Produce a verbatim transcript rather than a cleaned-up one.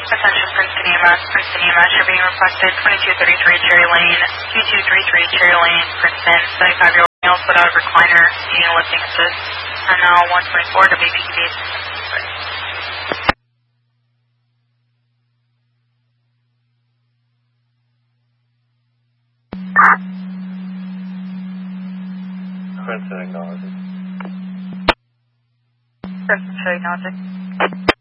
Attention Princeton E M S, Princeton E M S, you're being requested twenty-two thirty-three Cherry Lane, two two three three Cherry Lane, Princeton, seventy-five-year-old male, foot out of recliner, needing a lifting assist. And now one twenty-four W P T V. Princeton acknowledging. Princeton, acknowledging.